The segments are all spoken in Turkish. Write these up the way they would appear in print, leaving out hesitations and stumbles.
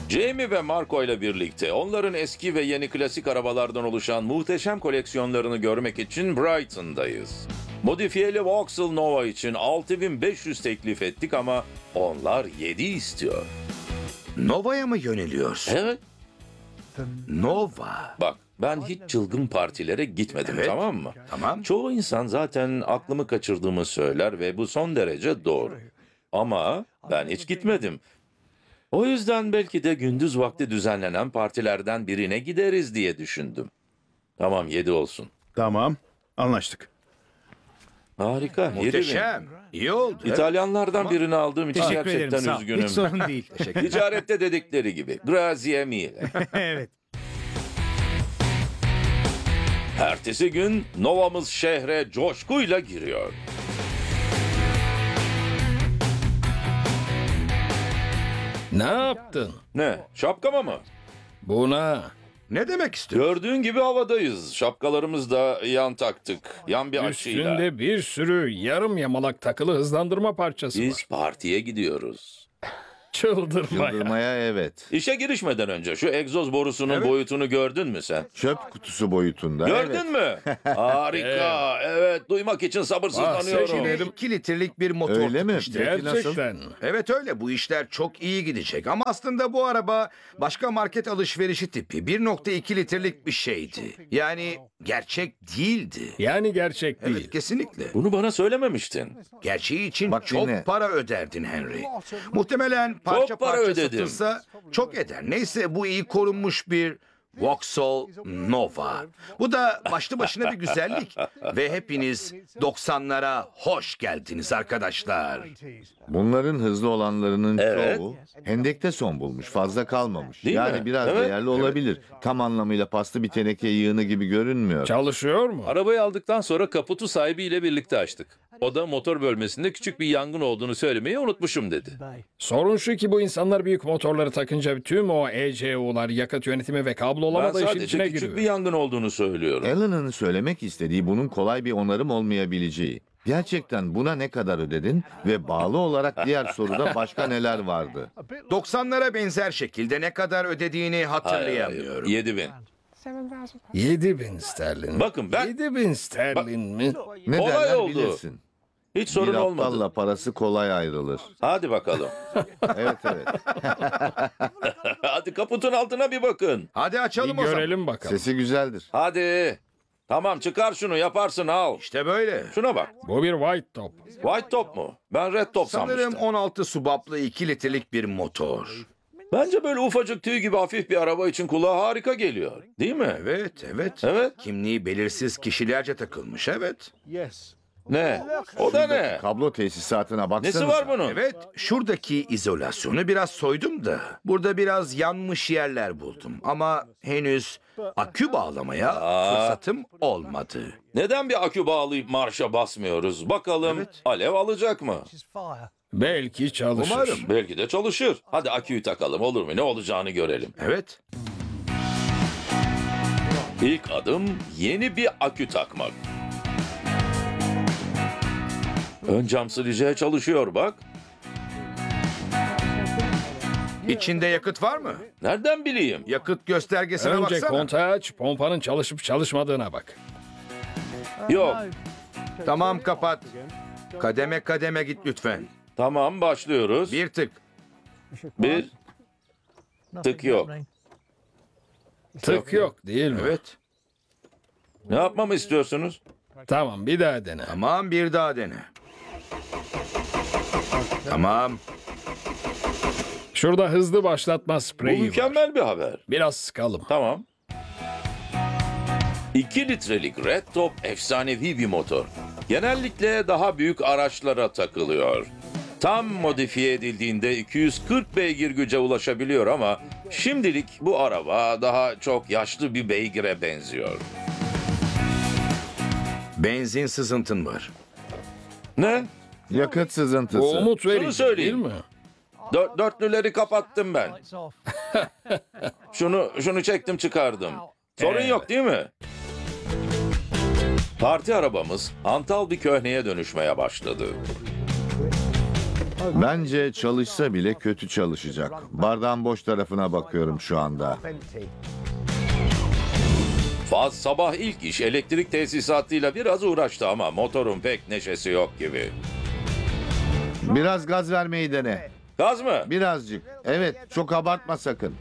Jamie ve Marco ile birlikte onların eski ve yeni klasik arabalardan oluşan muhteşem koleksiyonlarını görmek için Brighton'dayız. Modifiyeli Vauxhall Nova için 6500 teklif ettik ama onlar 7 istiyor. Nova'ya mı yöneliyorsun? Evet. Nova. Bak, ben hiç çılgın partilere gitmedim, Evet. tamam mı? Tamam. Çoğu insan zaten aklımı kaçırdığımı söyler ve bu son derece doğru. Ama ben hiç gitmedim. O yüzden belki de gündüz vakti düzenlenen partilerden birine gideriz diye düşündüm. Tamam, 7 olsun. Tamam, anlaştık. Harika, 7 bin. Muhteşem. İyi oldu. İtalyanlardan birini aldığım için Teşekkür ederim, gerçekten sağ ol. üzgünüm. Hiç sorun değil. Ticarette dedikleri gibi. Grazie mille. Evet. Ertesi gün Nova'mız şehre coşkuyla giriyor. Ne yaptın? Ne, şapkama mı? Buna. Ne demek istiyorsun? Gördüğün gibi havadayız. Şapkalarımız da yan taktık. Yan bir açıyla. Üstünde bir sürü yarım yamalak takılı hızlandırma parçası var. Biz partiye gidiyoruz. Çıldırma ya. Yıldırmaya evet. İşe girişmeden önce şu egzoz borusunun Evet. boyutunu gördün mü sen? Çöp kutusu boyutunda. Gördün mü? Harika. Evet, duymak için sabırsızlanıyorum. Bahsedilerim. 2 litrelik bir motor Öyle mi? tıkmıştı. Peki nasıl? Gerçekten. Evet öyle, bu işler çok iyi gidecek. Ama aslında bu araba başka market alışverişi tipi 1.2 litrelik bir şeydi. Yani gerçek değildi. Yani gerçek değil. Evet, kesinlikle. Bunu bana söylememiştin. Gerçeği için Bak çok dinle. para öderdin Henry. Muhtemelen parça Çok para parça ödedim. satılsa çok eder. Neyse, bu iyi korunmuş bir Vauxhall Nova. Bu da başlı başına bir güzellik. Ve hepiniz 90'lara hoş geldiniz arkadaşlar. Bunların hızlı olanlarının Evet. çoğu hendekte son bulmuş. Fazla kalmamış. Değil yani mi? biraz Evet. değerli olabilir. Tam anlamıyla paslı bir teneke yığını gibi görünmüyor. Çalışıyor mu? Arabayı aldıktan sonra kaputu sahibiyle birlikte açtık. O da motor bölmesinde küçük bir yangın olduğunu söylemeyi unutmuşum dedi. Sorun şu ki bu insanlar büyük motorları takınca tüm o ECU'lar, yakıt yönetimi ve Ben kablolama da işin sadece içine küçük giriyor. bir yangın olduğunu söylüyorum. Alan'ın söylemek istediği bunun kolay bir onarım olmayabileceği. Gerçekten buna ne kadar ödedin ve bağlı olarak diğer soruda başka neler vardı? 90'lara benzer şekilde ne kadar ödediğini hatırlayamıyorum. 7 bin. 7.000 sterlin. Bakın ben 7.000 sterlin mi? Ne Kolay derler oldu. bilirsin. hiç sorun Bir olmadı. aptalla parası kolay ayrılır. Hadi bakalım. Evet evet. Hadi kaputun altına bir bakın. Hadi Bir açalım o zaman. görelim bakalım. Sesi güzeldir. Hadi. Tamam, çıkar şunu, yaparsın, al. İşte böyle. Şuna bak. Bu bir white top. White top mu? Ben red top Sanırım sanmıştım. 16 subaplı 2 litrelik bir motor. Bence böyle ufacık tüy gibi hafif bir araba için kulağa harika geliyor. Değil mi? Evet, evet. Evet. Kimliği belirsiz kişilerce takılmış, evet. Ne? O da ne? Kablo tesisatına baksanıza. Nesi var bunun? Evet, şuradaki izolasyonu biraz soydum da burada biraz yanmış yerler buldum. Ama henüz akü bağlamaya fırsatım olmadı. Neden bir akü bağlayıp marşa basmıyoruz? Bakalım Evet. alev alacak mı? Belki çalışır. Umarım. Belki de çalışır. Hadi aküyü takalım, olur mu? Ne olacağını görelim. Evet, İlk adım yeni bir akü takmak. Ön cam sileceğe çalışıyor bak. içinde yakıt var mı? Nereden bileyim? Yakıt göstergesine Önce baksana. kontağı aç, pompanın çalışıp çalışmadığına bak. Yok. Tamam, kapat. Kademe kademe git lütfen. Tamam, başlıyoruz. Bir tık. Bir tık yok. Tık yok değil mi? Evet. Ne yapmamı istiyorsunuz? Tamam, bir daha dene. Tamam, bir daha dene. Tamam. Şurada hızlı başlatma Bu spreyi var. mükemmel bir haber. Biraz sıkalım. Tamam. 2 litrelik Red Top efsanevi bir motor. Genellikle daha büyük araçlara takılıyor. Tam modifiye edildiğinde 240 beygir güce ulaşabiliyor ama şimdilik bu araba daha çok yaşlı bir beygire benziyor. Benzin sızıntın var. Ne? Yakıt sızıntısı. Bu umut verici değil söyleyeyim. mi? Dörtlüleri kapattım ben. Şunu çektim, çıkardım. Sorun yok değil mi? Parti arabamız hantal bir köhneye dönüşmeye başladı. Bence çalışsa bile kötü çalışacak. Bardağın boş tarafına bakıyorum şu anda. Faz sabah ilk iş elektrik tesisatıyla biraz uğraştı ama motorun pek neşesi yok gibi. Biraz gaz vermeyi dene. Gaz mı? Birazcık. Evet, çok abartma sakın.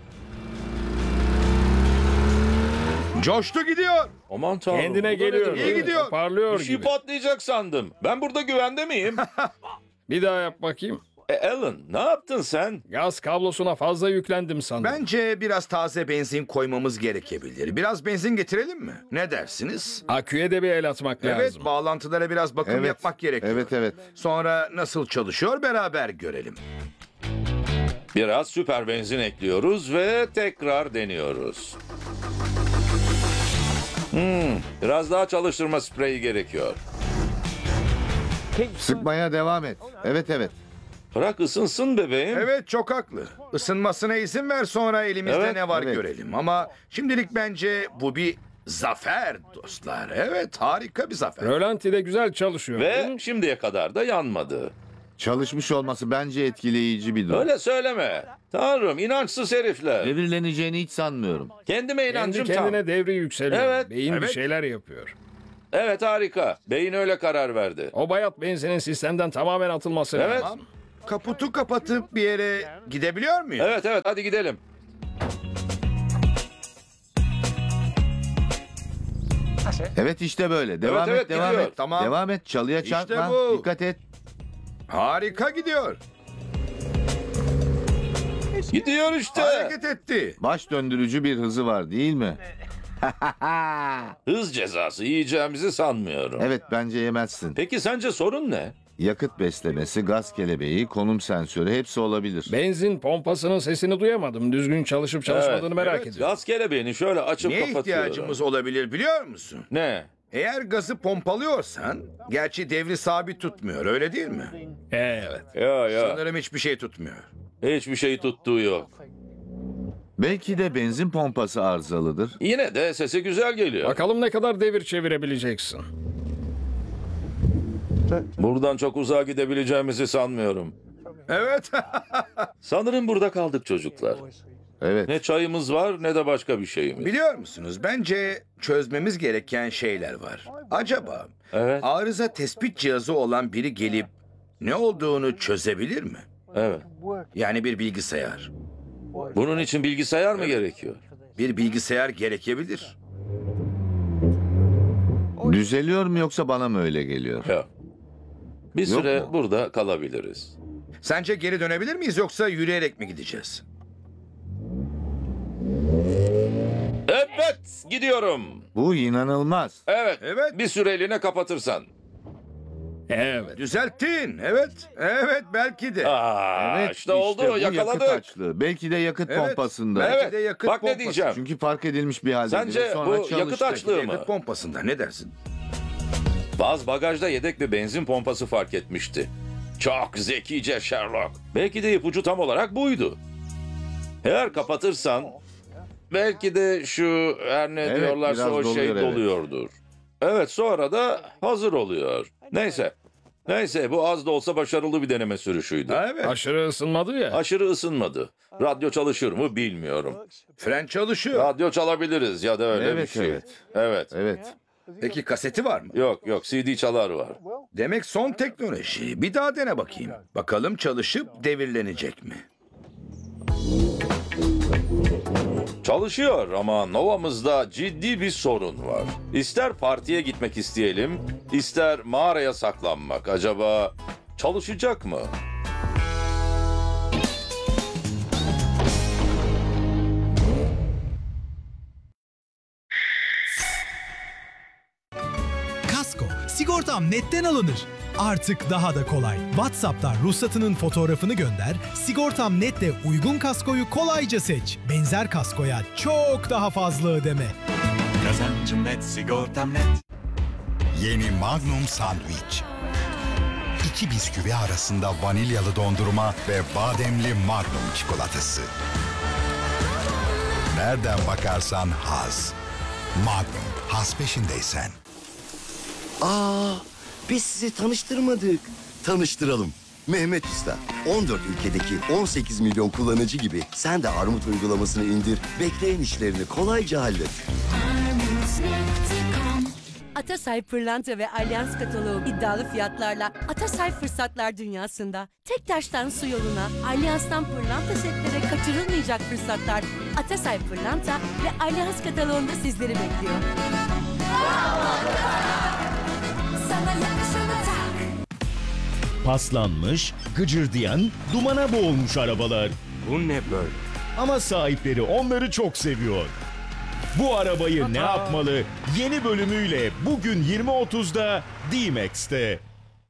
Coştu gidiyor. Aman tanrım. Kendine bu da geliyor. nedir İyi böyle? gidiyor. Parlıyor Bir şey gibi. patlayacak sandım. Ben burada güvende miyim? Bir daha yap bakayım. Alan, ne yaptın sen? Gaz kablosuna fazla yüklendim sandım. Bence biraz taze benzin koymamız gerekebilir. Biraz benzin getirelim mi? Ne dersiniz? Aküye de bir el atmak Evet, lazım. bağlantılara biraz bakım Evet. yapmak gerekiyor. Evet, evet. Sonra nasıl çalışıyor beraber görelim. Biraz süper benzin ekliyoruz ve tekrar deniyoruz. Biraz daha çalıştırma spreyi gerekiyor. Sıkmaya devam et. Evet, evet. Bırak ısınsın bebeğim. Evet, çok haklı. Isınmasına izin ver, sonra elimizde Evet, ne var evet. görelim. Ama şimdilik bence bu bir zafer dostlar. Evet, harika bir zafer. Rölanti de güzel çalışıyor. Ve şimdiye kadar da yanmadı. Çalışmış olması bence etkileyici bir durum. Öyle söyleme. Tanrım, inançsız herifler. Devirleneceğini hiç sanmıyorum. Kendime Kendi inancım kendine tam. devri yükseliyor. Evet, Beyin bir evet. şeyler yapıyor. Evet, harika. Beyin öyle karar verdi. O bayat benzinin sistemden tamamen atılması Evet. lazım. Kaputu kapatıp bir yere gidebiliyor muyum? Evet, hadi gidelim. Evet, işte böyle. Devam evet, et, devam gidiyor. et. Tamam. Devam et, çalıya İşte çarpma. bu. Dikkat et. Harika gidiyor. Gidiyor işte. Hareket etti. Baş döndürücü bir hızı var değil mi? Hız cezası yiyeceğimizi sanmıyorum. Evet, bence yemezsin. Peki sence sorun ne? Yakıt beslemesi, gaz kelebeği, konum sensörü hepsi olabilir. Benzin pompasının sesini duyamadım. Düzgün çalışıp çalışmadığını merak ediyorum. Gaz kelebeğini şöyle açıp Neye kapatıyorum. ihtiyacımız olabilir biliyor musun? Ne? Eğer gazı pompalıyorsan, gerçi devri sabit tutmuyor, öyle değil mi? Evet. Ya. Sanırım hiçbir şey tutmuyor. Hiçbir şey tuttuğu yok. Belki de benzin pompası arızalıdır. Yine de sesi güzel geliyor. Bakalım ne kadar devir çevirebileceksin. Buradan çok uzağa gidebileceğimizi sanmıyorum. Evet. Sanırım burada kaldık çocuklar. Evet. Ne çayımız var ne de başka bir şeyimiz. Biliyor musunuz, bence çözmemiz gereken şeyler var. Acaba Evet, arıza tespit cihazı olan biri gelip ne olduğunu çözebilir mi? evet. Yani bir bilgisayar. Bunun için bilgisayar mı gerekiyor? Bir bilgisayar gerekebilir. Düzeliyor mu yoksa bana mı öyle geliyor? Yok. Bir Yok süre mu? burada kalabiliriz. Sence geri dönebilir miyiz yoksa yürüyerek mi gideceğiz? Evet, gidiyorum. Bu inanılmaz. Evet, Evet. bir süreliğine kapatırsan. Evet. Düzelttin. Evet. Evet, belki de. Evet, işte oldu, bu yakıt yakaladık. açlığı. Belki de yakıt Evet. pompasında. Belki Evet, de yakıt bak ne pompası. diyeceğim. Çünkü fark edilmiş bir halde. Sence bu yakıt açlığı mı? Yakıt pompasında ne dersin? Baz bagajda yedek bir benzin pompası fark etmişti. Çok zekice Sherlock. Belki de ipucu tam olarak buydu. Eğer kapatırsan belki de şu her ne Evet, diyorlarsa biraz o şey doluyor, evet. doluyordur. Evet, sonra da hazır oluyor. Neyse bu az da olsa başarılı bir deneme sürüşüydü. Evet. Aşırı ısınmadı ya. Aşırı ısınmadı. Radyo çalışır mı bilmiyorum. Fren çalışıyor. Radyo çalabiliriz ya da öyle bir Evet, şey. evet. Evet. Evet. Peki kaseti var mı? Yok CD çalar var. Demek son teknoloji. Bir daha dene bakayım. Bakalım çalışıp devirlenecek mi? Çalışıyor ama Nova'mızda ciddi bir sorun var. İster partiye gitmek isteyelim, ister mağaraya saklanmak. Acaba çalışacak mı? Kasko, sigortam netten alınır. Artık daha da kolay. WhatsApp'tan ruhsatının fotoğrafını gönder, sigortam netle uygun kaskoyu kolayca seç. Benzer kaskoya çok daha fazla ödeme. Kazancım net, sigortam net. Yeni Magnum Sandwich. 2 bisküvi arasında vanilyalı dondurma ve bademli Magnum çikolatası. Nereden bakarsan haz. Magnum, haz peşindeysen. Biz sizi tanıştırmadık. Tanıştıralım. Mehmet Usta. 14 ülkedeki 18 milyon kullanıcı gibi sen de Armut uygulamasını indir, bekleyen işlerini kolayca hallet. Atasay Pırlanta ve Alyans kataloğu iddialı fiyatlarla Atasay Fırsatlar Dünyası'nda tek taştan su yoluna, Alyans'tan pırlanta setlere kaçırılmayacak fırsatlar Atasay Pırlanta ve Alyans kataloğunda sizleri bekliyor. Sana yakışanı tak. Paslanmış, gıcırdayan, dumana boğulmuş arabalar. Bu ne böyle? Ama sahipleri onları çok seviyor. Bu arabayı ne yapmalı? Yeni bölümüyle bugün 20.30'da D-Max'te.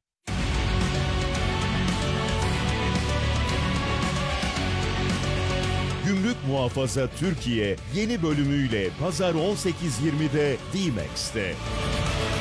Gümrük Muhafaza Türkiye yeni bölümüyle pazar 18.20'de D-Max'te.